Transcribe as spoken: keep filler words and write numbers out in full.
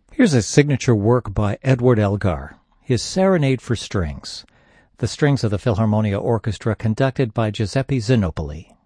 Here's a signature work by Edward Elgar, his Serenade for Strings, the strings of the Philharmonia Orchestra conducted by Giuseppe Zinopoli.